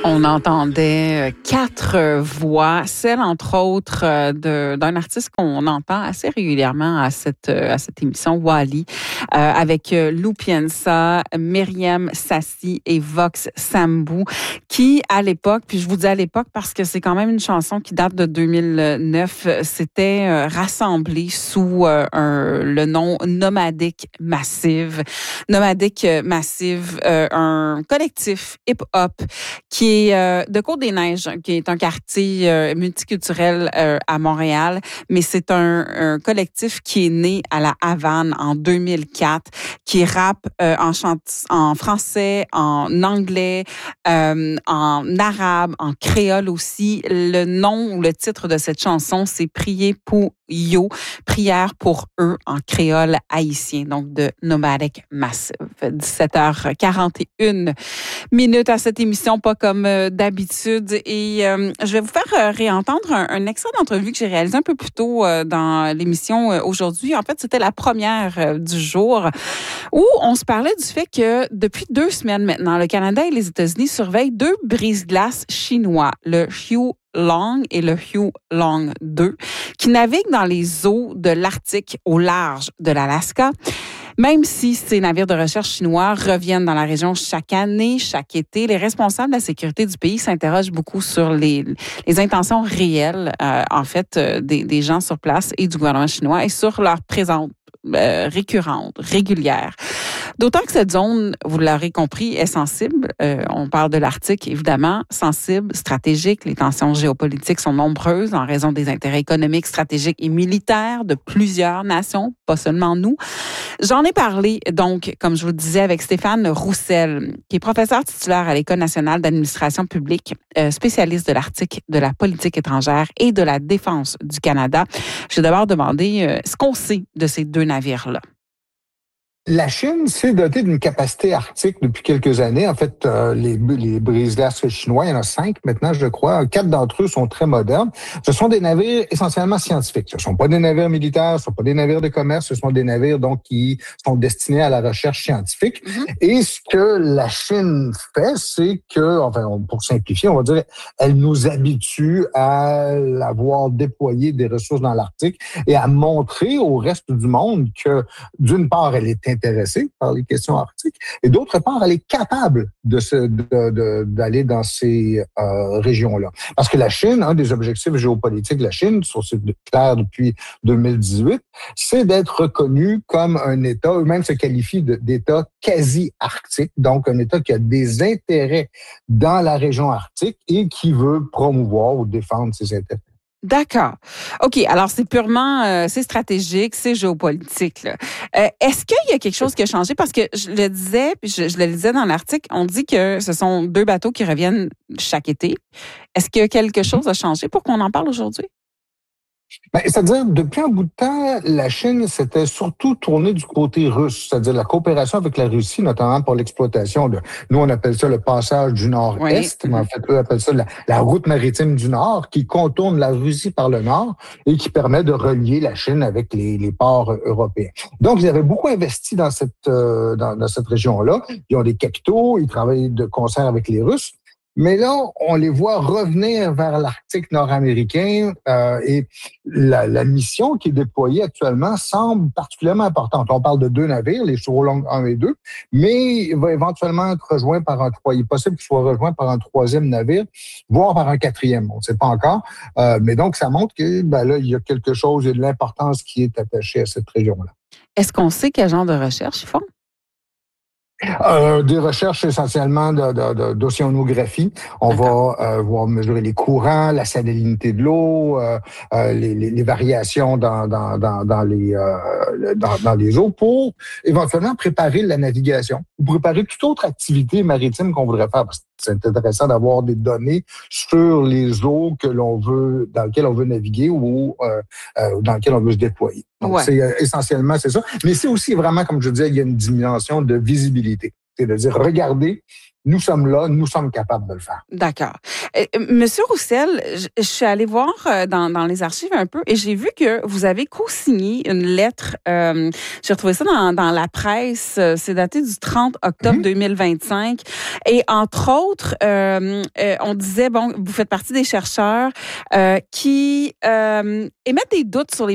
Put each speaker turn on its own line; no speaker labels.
On entendait 4 voix, celle entre autres d'un artiste qu'on entend assez régulièrement à cette émission, Wally, avec Lou Piensa, Myriam Sassi et Vox Sambou, qui à l'époque, puis je vous dis à l'époque parce que c'est quand même une chanson qui date de 2009, s'était rassemblée sous le nom Nomadic Massive. Nomadic Massive, un collectif hip-hop qui est de Côte-des-Neiges, qui est un quartier multiculturel à Montréal, mais c'est un collectif qui est né à la Havane en 2004, qui rappe en français, en anglais, en arabe, en créole aussi. Le nom ou le titre de cette chanson, c'est Prier pour Yo, prière pour eux en créole haïtien, donc de Nomadic Massive. 17h41 à cette émission, pas comme d'habitude. Et je vais vous faire réentendre un extrait d'entrevue que j'ai réalisé un peu plus tôt dans l'émission aujourd'hui. En fait, c'était la première du jour où on se parlait du fait que depuis 2 semaines maintenant, le Canada et les États-Unis surveillent 2 brise-glaces chinois, le Huo Long et le Huo Long 2, qui naviguent dans les eaux de l'Arctique au large de l'Alaska. Même si ces navires de recherche chinois reviennent dans la région chaque année, chaque été, les responsables de la sécurité du pays s'interrogent beaucoup sur les intentions réelles, des gens sur place et du gouvernement chinois et sur leur présence récurrente, régulière. D'autant que cette zone, vous l'aurez compris, est sensible. On parle de l'Arctique, évidemment, sensible, stratégique. Les tensions géopolitiques sont nombreuses en raison des intérêts économiques, stratégiques et militaires de plusieurs nations, pas seulement nous. J'en ai parlé, donc, comme je vous le disais, avec Stéphane Roussel, qui est professeur titulaire à l'École nationale d'administration publique, spécialiste de l'Arctique, de la politique étrangère et de la défense du Canada. Je vais d'abord demander ce qu'on sait de ces 2 navires-là.
La Chine s'est dotée d'une capacité arctique depuis quelques années. En fait, les brise-glaces chinois, il y en a 5 maintenant, je crois. 4 d'entre eux sont très modernes. Ce sont des navires essentiellement scientifiques. Ce ne sont pas des navires militaires, ce ne sont pas des navires de commerce, ce sont des navires donc qui sont destinés à la recherche scientifique. Mm-hmm. Et ce que la Chine fait, c'est que, enfin, pour simplifier, on va dire, elle nous habitue à la voir déployer des ressources dans l'Arctique et à montrer au reste du monde que, d'une part, elle est intéressée par les questions arctiques et d'autre part, elle est capable d'aller dans ces régions-là. Parce que la Chine, un des objectifs géopolitiques de la Chine, c'est clair depuis 2018, c'est d'être reconnue comme un État, eux-mêmes se qualifient d'État quasi-arctique, donc un État qui a des intérêts dans la région arctique et qui veut promouvoir ou défendre ses intérêts.
D'accord. OK. Alors, c'est purement, c'est stratégique, c'est géopolitique, là. Est-ce qu'il y a quelque chose qui a changé? Parce que je le disais, puis je le lisais dans l'article, on dit que ce sont 2 bateaux qui reviennent chaque été. Est-ce que quelque chose a changé pour qu'on en parle aujourd'hui?
C'est-à-dire, depuis un bout de temps, la Chine s'était surtout tournée du côté russe, c'est-à-dire la coopération avec la Russie, notamment pour l'exploitation de, nous on appelle ça le passage du Nord-Est, oui. Mais en fait, eux appellent ça la route maritime du Nord, qui contourne la Russie par le Nord et qui permet de relier la Chine avec les ports européens. Donc, ils avaient beaucoup investi dans cette région-là. Ils ont des capitaux, ils travaillent de concert avec les Russes. Mais là, on les voit revenir vers l'Arctique nord-américain et la mission qui est déployée actuellement semble particulièrement importante. On parle de 2 navires, les Huo Long 1 et 2, mais il va éventuellement être rejoint par un 3. Il est possible qu'il soit rejoint par un 3e navire, voire par un 4e. On ne sait pas encore. Mais donc, ça montre que là, il y a quelque chose, il y a de l'importance qui est attachée à cette région-là.
Est-ce qu'on sait quel genre de recherche ils font?
Des recherches essentiellement d'océanographie. On va voir mesurer les courants, la salinité de l'eau, les variations dans les eaux pour éventuellement préparer la navigation ou préparer toute autre activité maritime qu'on voudrait faire. Parce que c'est intéressant d'avoir des données sur les eaux dans lesquelles on veut naviguer ou dans lesquelles on veut se déployer. Donc, c'est essentiellement, c'est ça. Mais c'est aussi vraiment, comme je disais, il y a une dimension de visibilité. C'est de dire, regardez, nous sommes là, nous sommes capables de le faire.
D'accord. Monsieur Roussel, je suis allée voir dans les archives un peu et j'ai vu que vous avez co-signé une lettre. J'ai retrouvé ça dans la presse. C'est daté du 30 octobre 2025. Et entre autres, on disait, bon, vous faites partie des chercheurs qui émettent des doutes sur les